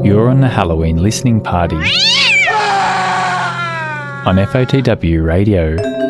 You're on the Halloween listening party on FOTW Radio.